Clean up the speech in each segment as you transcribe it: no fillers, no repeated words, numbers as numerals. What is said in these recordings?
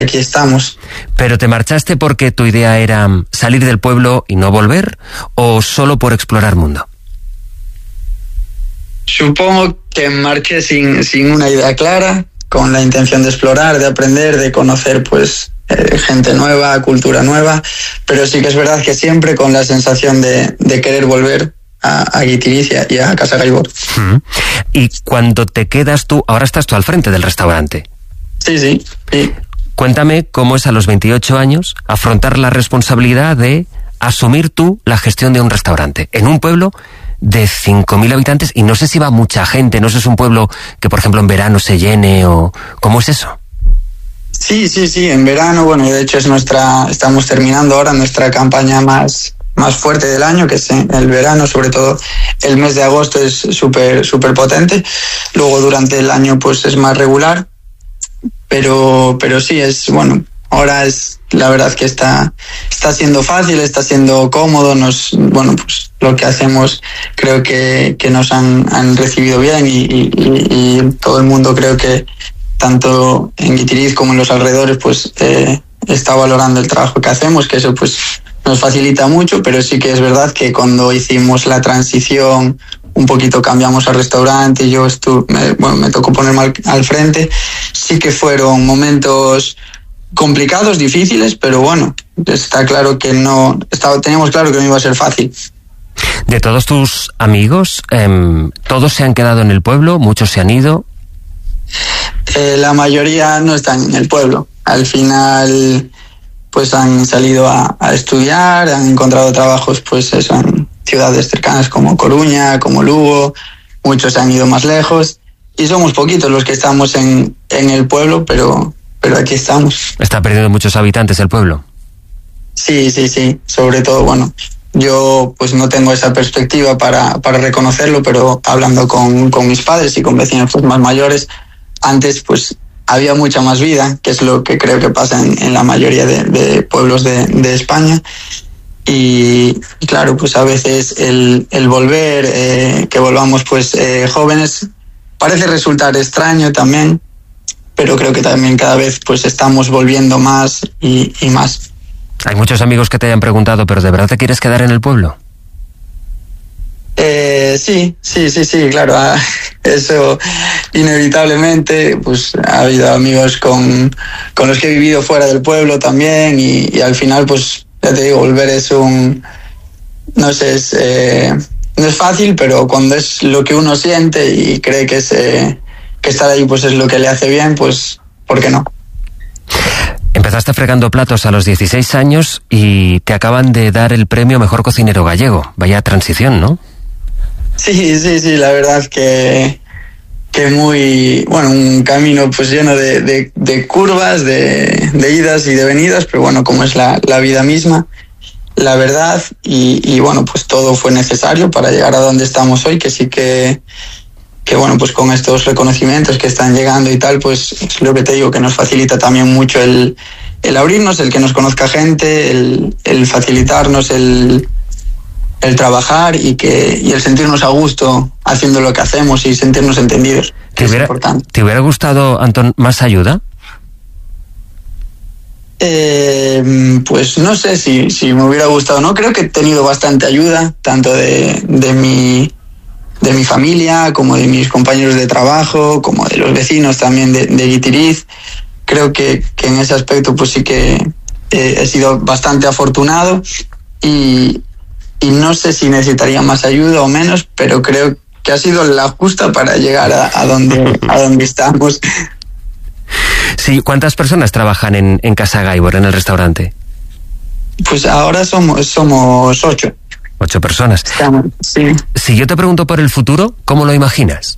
aquí estamos. ¿Pero te marchaste porque tu idea era salir del pueblo y no volver, o solo por explorar mundo? Supongo que marché sin una idea clara, con la intención de explorar, de aprender, de conocer pues gente nueva, cultura nueva, pero sí que es verdad que siempre con la sensación de querer volver a Guitiriz y a Casa Gaibor. Y cuando te quedas tú, ahora estás tú al frente del restaurante. Sí. Cuéntame cómo es a los 28 años afrontar la responsabilidad de asumir tú la gestión de un restaurante en un pueblo de 5.000 habitantes, y no sé si va mucha gente, no sé si es un pueblo que por ejemplo en verano se llene, o ¿cómo es eso? Sí, en verano, bueno, de hecho estamos terminando ahora nuestra campaña más fuerte del año, que es el verano, sobre todo el mes de agosto es súper potente. Luego durante el año pues es más regular, pero sí, es bueno, ahora es la verdad que está siendo fácil, está siendo cómodo. Pues lo que hacemos creo que nos han recibido bien, y todo el mundo, creo que tanto en Guitiriz como en los alrededores pues está valorando el trabajo que hacemos, que eso pues nos facilita mucho. Pero sí que es verdad que cuando hicimos la transición, un poquito cambiamos al restaurante, yo me tocó ponerme al frente. Sí que fueron momentos complicados, difíciles, pero bueno, está claro que teníamos claro que no iba a ser fácil. De todos tus amigos, ¿todos se han quedado en el pueblo? ¿Muchos se han ido? La mayoría no están en el pueblo. Al final pues han salido a estudiar, han encontrado trabajos pues eso, en ciudades cercanas como Coruña, como Lugo. Muchos se han ido más lejos y somos poquitos los que estamos en el pueblo, pero aquí estamos. ¿Está perdiendo muchos habitantes el pueblo? Sí, sobre todo, bueno, yo pues no tengo esa perspectiva para reconocerlo, pero hablando con mis padres y con vecinos pues más mayores, antes pues había mucha más vida, que es lo que creo que pasa en la mayoría de pueblos de España. Y claro, pues a veces el volver, que volvamos pues jóvenes, parece resultar extraño también, pero creo que también cada vez pues estamos volviendo más y más. Hay muchos amigos que te hayan preguntado, ¿pero de verdad te quieres quedar en el pueblo? Sí, claro. Eso inevitablemente, pues ha habido amigos con los que he vivido fuera del pueblo también, y al final pues ya te digo, volver es no es fácil, pero cuando es lo que uno siente y cree que estar ahí pues es lo que le hace bien, pues ¿por qué no? Empezaste fregando platos a los 16 años y te acaban de dar el premio Mejor Cocinero Gallego. Vaya transición, ¿no? Sí, la verdad que muy, bueno, un camino pues lleno de curvas, de idas y de venidas, pero bueno, como es la vida misma, la verdad, y bueno, pues todo fue necesario para llegar a donde estamos hoy, que sí que bueno, pues con estos reconocimientos que están llegando y tal, pues es lo que te digo, que nos facilita también mucho el abrirnos, el que nos conozca gente, el facilitarnos el trabajar y el sentirnos a gusto haciendo lo que hacemos y sentirnos entendidos. ¿Te hubiera gustado, Antón, más ayuda? Pues no sé si me hubiera gustado. No, creo que he tenido bastante ayuda, tanto de mi familia, como de mis compañeros de trabajo, como de los vecinos también de Guitiriz. Creo que en ese aspecto pues sí que he sido bastante afortunado, y no sé si necesitaría más ayuda o menos, pero creo que ha sido la justa para llegar a donde estamos. Sí, ¿cuántas personas trabajan en Casa Gaibor, en el restaurante? Pues ahora somos 8. 8 personas. Sí. Si yo te pregunto por el futuro, ¿cómo lo imaginas?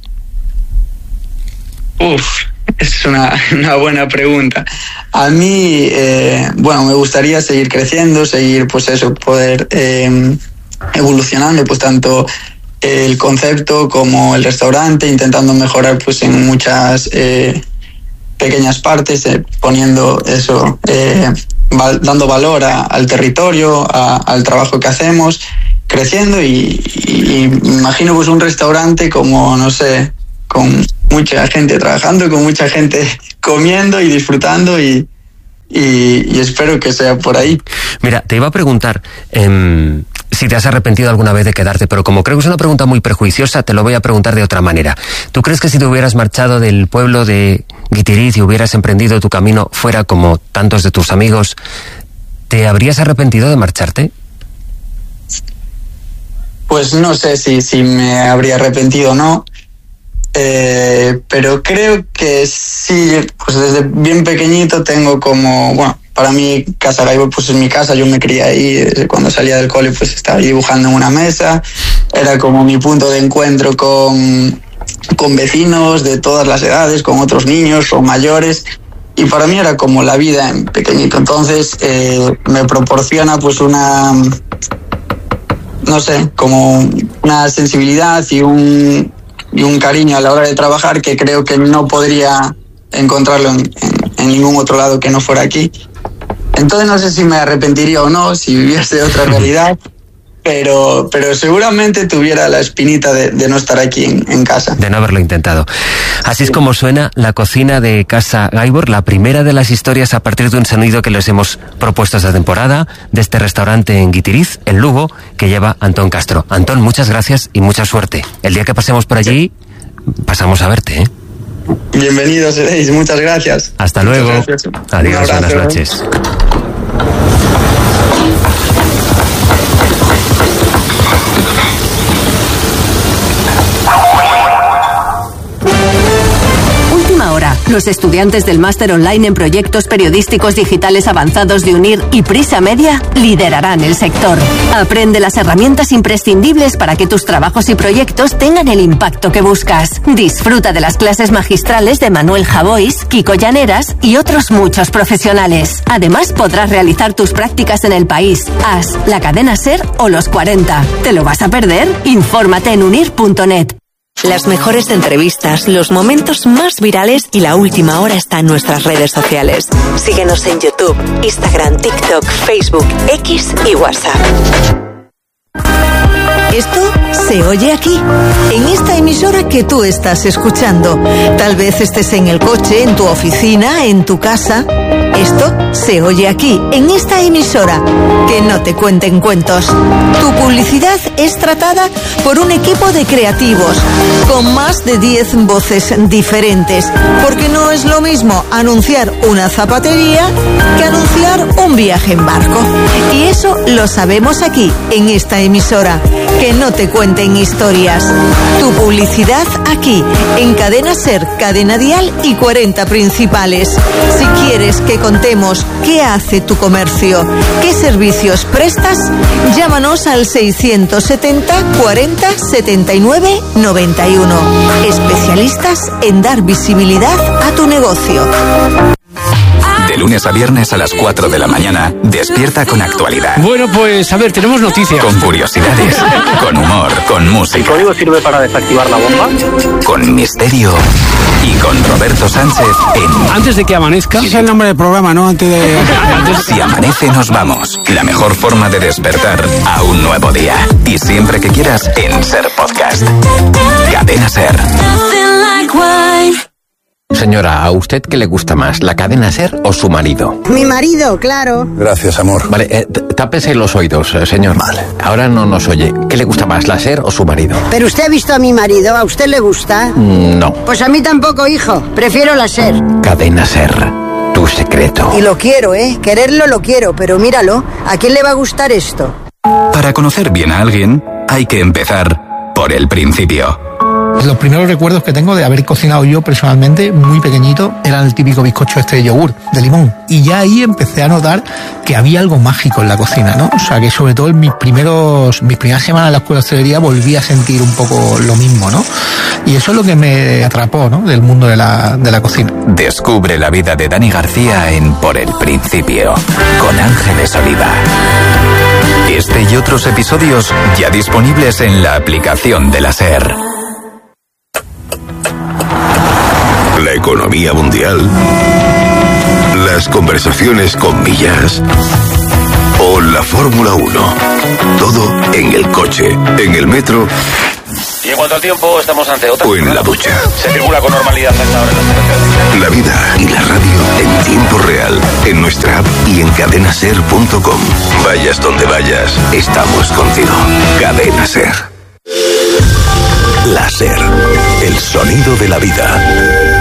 Es una buena pregunta. A mí, bueno, me gustaría seguir creciendo, seguir, pues eso, poder evolucionando, pues tanto el concepto como el restaurante, intentando mejorar pues en muchas pequeñas partes, poniendo eso, dando valor al territorio, al trabajo que hacemos, creciendo, y imagino pues un restaurante como, no sé, con mucha gente trabajando, con mucha gente comiendo y disfrutando, y y espero que sea por ahí. Mira, te iba a preguntar si te has arrepentido alguna vez de quedarte, pero como creo que es una pregunta muy prejuiciosa, te lo voy a preguntar de otra manera. ¿Tú crees que si te hubieras marchado del pueblo de Guitiriz y hubieras emprendido tu camino fuera como tantos de tus amigos, te habrías arrepentido de marcharte? Pues no sé si me habría arrepentido o no, pero creo que sí, pues desde bien pequeñito tengo como, bueno, para mí Casa Gaibor pues es mi casa, yo me crié ahí, cuando salía del cole pues estaba ahí dibujando en una mesa, era como mi punto de encuentro con vecinos de todas las edades, con otros niños o mayores, y para mí era como la vida en pequeñito. Entonces me proporciona pues una, no sé, como una sensibilidad y un cariño a la hora de trabajar que creo que no podría encontrarlo en ningún otro lado que no fuera aquí. Entonces no sé si me arrepentiría o no si viviese otra realidad, pero seguramente tuviera la espinita de no estar aquí en casa. De no haberlo intentado. Así es como suena la cocina de Casa Gaibor, la primera de las historias a partir de un sonido que les hemos propuesto esta temporada, de este restaurante en Guitiriz, en Lugo, que lleva Antón Castro. Antón, muchas gracias y mucha suerte. El día que pasemos por allí, pasamos a verte, ¿eh? Bienvenidos seréis, muchas gracias. Hasta luego. Adiós, buenas noches. Hora. Los estudiantes del máster online en proyectos periodísticos digitales avanzados de UNIR y Prisa Media liderarán el sector. Aprende las herramientas imprescindibles para que tus trabajos y proyectos tengan el impacto que buscas. Disfruta de las clases magistrales de Manuel Javois, Kiko Llaneras y otros muchos profesionales. Además, podrás realizar tus prácticas en El País, AS, la cadena SER o Los 40. ¿Te lo vas a perder? Infórmate en unir.net. Las mejores entrevistas, los momentos más virales y la última hora está en nuestras redes sociales. Síguenos en YouTube, Instagram, TikTok, Facebook, X y WhatsApp. Esto se oye aquí, en esta emisora que tú estás escuchando. Tal vez estés en el coche, en tu oficina, en tu casa. Esto se oye aquí, en esta emisora. Que no te cuenten cuentos. Tu publicidad es tratada por un equipo de creativos, con más de 10 voces diferentes. Porque no es lo mismo anunciar una zapatería que anunciar un viaje en barco. Y eso lo sabemos aquí, en esta emisora. Que no te cuenten historias. Tu publicidad aquí, en Cadena SER, Cadena Dial y 40 Principales. Si quieres que contemos qué hace tu comercio, qué servicios prestas, llámanos al 670 40 79 91. Especialistas en dar visibilidad a tu negocio. De lunes a viernes a las 4 de la mañana, despierta con actualidad. Bueno, pues a ver, tenemos noticias. Con curiosidades, con humor, con música. ¿El código sirve para desactivar la bomba? Con misterio y con Roberto Sánchez en... Antes de que amanezca. Ese es el nombre del programa, ¿no? Antes de... Si amanece nos vamos. La mejor forma de despertar a un nuevo día. Y siempre que quieras en SER Podcast. Cadena SER. Señora, ¿a usted qué le gusta más, la cadena SER o su marido? Mi marido, claro. Gracias, amor. Vale, tápese los oídos, señor. Vale. Ahora no nos oye. ¿Qué le gusta más, la SER o su marido? ¿Pero usted ha visto a mi marido? ¿A usted le gusta? No. Pues a mí tampoco, hijo. Prefiero la SER. Cadena SER, tu secreto. Y lo quiero, Quererlo lo quiero, pero míralo. ¿A quién le va a gustar esto? Para conocer bien a alguien, hay que empezar por el principio. Los primeros recuerdos que tengo de haber cocinado yo personalmente, muy pequeñito, eran el típico bizcocho este de yogur, de limón. Y ya ahí empecé a notar que había algo mágico en la cocina, ¿no? O sea, que sobre todo en mis primeras semanas en la escuela de hostelería volví a sentir un poco lo mismo, ¿no? Y eso es lo que me atrapó, ¿no? Del mundo de la cocina. Descubre la vida de Dani García en Por el Principio, con Ángeles Oliva. Este y otros episodios ya disponibles en la aplicación de la SER. La economía mundial, las conversaciones con millas o la Fórmula 1. Todo en el coche, en el metro. Y en cuanto al tiempo, estamos ante otra. O en la ducha. Se circula con normalidad hasta ahora en las carreteras. La vida y la radio en tiempo real, en nuestra cadenaser.com. Vayas donde vayas, estamos contigo. Cadena Ser. La Ser, el sonido de la vida.